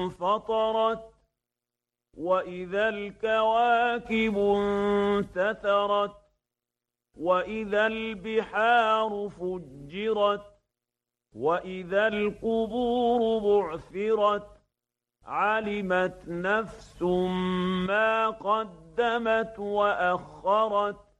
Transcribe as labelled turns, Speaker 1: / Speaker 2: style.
Speaker 1: انفطرت وإذا الكواكب انتثرت وإذا البحار فجرت وإذا القبور بعثرت علمت نفس ما قدمت وأخرت